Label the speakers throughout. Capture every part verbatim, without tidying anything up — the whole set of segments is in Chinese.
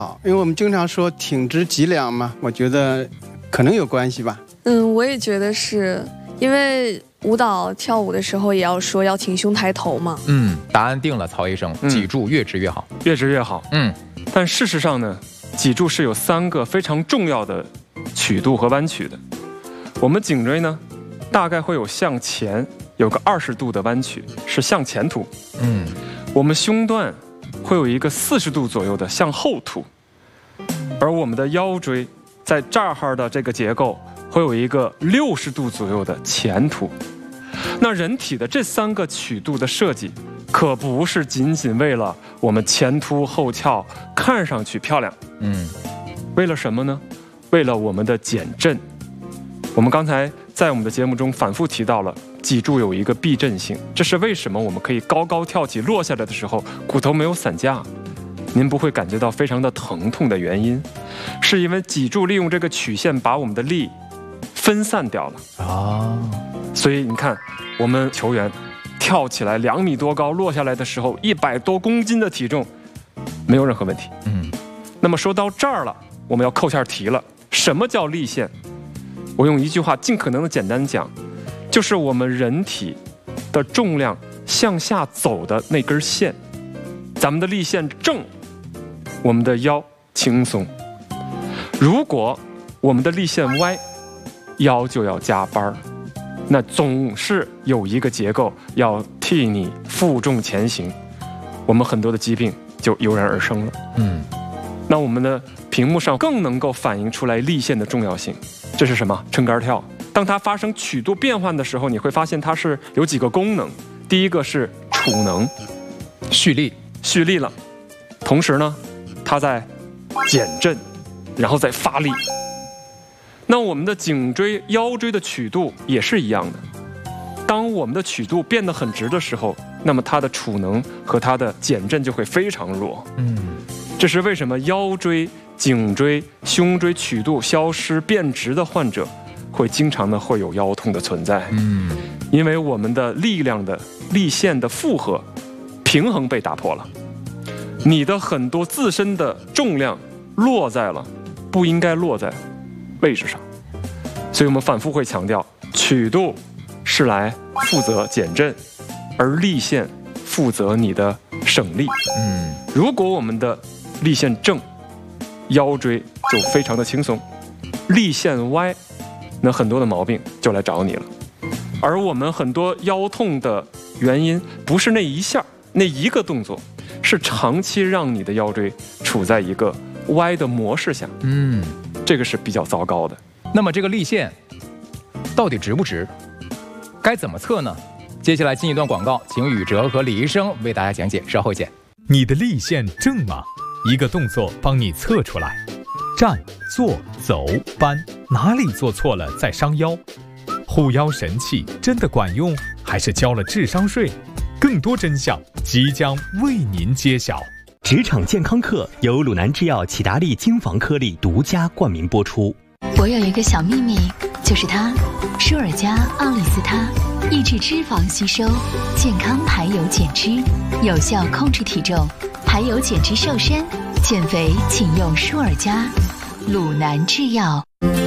Speaker 1: 好，因为我们经常说挺直脊梁嘛，我觉得可能有关系吧。
Speaker 2: 嗯，我也觉得是因为舞蹈跳舞的时候也要说要挺胸抬头嘛。
Speaker 3: 嗯，答案定了，曹医生，脊柱越直越好，
Speaker 4: 嗯、越直越好。
Speaker 3: 嗯，
Speaker 4: 但事实上呢，脊柱是有三个非常重要的曲度和弯曲的。我们颈椎呢，大概会有向前有个二十度的弯曲，是向前凸。
Speaker 3: 嗯，
Speaker 4: 我们胸段会有一个四十度左右的向后凸，而我们的腰椎在这儿的这个结构会有一个六十度左右的前凸。那人体的这三个曲度的设计，可不是仅仅为了我们前凸后翘，看上去漂亮。
Speaker 3: 嗯，
Speaker 4: 为了什么呢？为了我们的减震。我们刚才在我们的节目中反复提到了，脊柱有一个避震性，这是为什么我们可以高高跳起，落下来的时候骨头没有散架，您不会感觉到非常的疼痛的原因，是因为脊柱利用这个曲线把我们的力分散掉了
Speaker 3: 啊。
Speaker 4: 所以你看，我们球员跳起来两米多高，落下来的时候一百多公斤的体重，没有任何问题。
Speaker 3: 嗯，
Speaker 4: 那么说到这儿了，我们要扣下题了。什么叫立线？我用一句话尽可能的简单讲，就是我们人体的重量向下走的那根线。咱们的立线正，我们的腰轻松；如果我们的立线歪，腰就要加班。那总是有一个结构要替你负重前行，我们很多的疾病就油然而生了。
Speaker 3: 嗯，
Speaker 4: 那我们的屏幕上更能够反映出来立线的重要性。这是什么？撑杆跳。当它发生曲度变换的时候，你会发现它是有几个功能。第一个是储能，
Speaker 3: 蓄力，
Speaker 4: 蓄力了。同时呢，它在减震，然后再发力。那我们的颈椎、腰椎的曲度也是一样的。当我们的曲度变得很直的时候，那么它的储能和它的减震就会非常弱。
Speaker 3: 嗯，
Speaker 4: 这是为什么腰椎、颈椎、胸椎曲度消失变直的患者会经常的会有腰痛的存在。
Speaker 3: 嗯，
Speaker 4: 因为我们的力量的立线的负荷平衡被打破了，你的很多自身的重量落在了不应该落在位置上。所以我们反复会强调，曲度是来负责减震，而立线负责你的省力。
Speaker 3: 嗯，
Speaker 4: 如果我们的立线正，腰椎就非常的轻松；立线歪，那很多的毛病就来找你了。而我们很多腰痛的原因，不是那一下那一个动作，是长期让你的腰椎处在一个歪的模式下。
Speaker 3: 嗯，
Speaker 4: 这个是比较糟糕的。
Speaker 3: 那么这个立线到底直不直？该怎么测呢？接下来进一段广告，请宇哲和李医生为大家讲解，稍后见。
Speaker 5: 你的立线正吗？一个动作帮你测出来。站、坐、走、搬，哪里做错了再伤腰？护腰神器真的管用，还是交了智商税？更多真相即将为您揭晓。
Speaker 6: 职场健康课由鲁南制药启达利精防颗粒独家冠名播出。
Speaker 7: 我有一个小秘密，就是它，舒尔佳奥利司他，抑制脂肪吸收，健康排油减脂，有效控制体重，排油减脂瘦身，减肥请用舒尔佳，鲁南制药。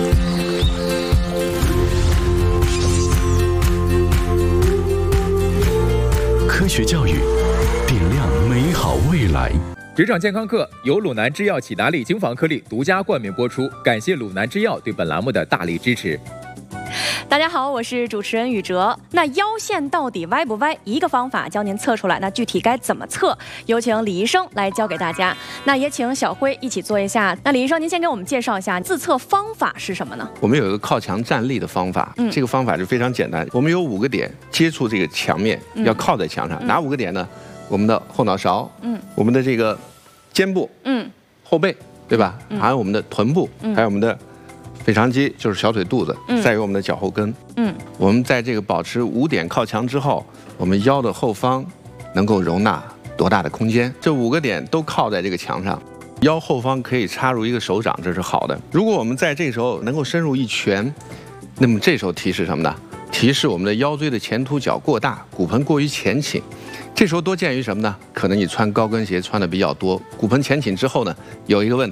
Speaker 8: 科学教育，点亮美好未来。
Speaker 3: 职场健康课由鲁南制药启达利精防颗粒独家冠名播出，感谢鲁南制药对本栏目的大力支持。
Speaker 9: 大家好，我是主持人宇哲。那腰线到底歪不歪？一个方法教您测出来，那具体该怎么测？有请李医生来教给大家。那也请小辉一起做一下。那李医生，您先给我们介绍一下自测方法是什么呢？
Speaker 10: 我们有一个靠墙站立的方法，嗯，这个方法就非常简单。我们有五个点接触这个墙面，嗯、要靠在墙上。嗯、哪五个点呢？我们的后脑勺，嗯，我们的这个肩部，嗯，后背，对吧？嗯、还有我们的臀部，嗯、还有我们的腓肠肌，就是小腿肚子，嗯、再有我们的脚后跟，嗯，我们在这个保持五点靠墙之后，我们腰的后方能够容纳多大的空间？这五个点都靠在这个墙上，腰后方可以插入一个手掌，这是好的。如果我们在这时候能够深入一拳，那么这时候提示什么呢？提示我们的腰椎的前凸角过大，骨盆过于前倾。这时候多见于什么呢？可能你穿高跟鞋穿的比较多，骨盆前倾之后呢，有一个问题。